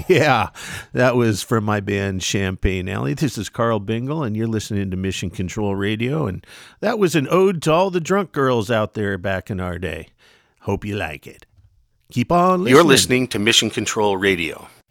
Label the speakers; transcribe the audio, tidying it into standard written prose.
Speaker 1: Yeah, that was from my band Champagne Alley. This is Carl Bingle, and you're listening to Mission Control Radio. And that was an ode to all the drunk girls out there back in our day. Hope you like it. Keep on listening.
Speaker 2: You're listening to Mission Control Radio.